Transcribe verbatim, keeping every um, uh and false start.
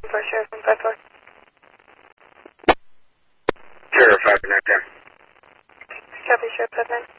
for Sheriff one five four. Sheriff five nine ten. Copy, Sheriff five nine.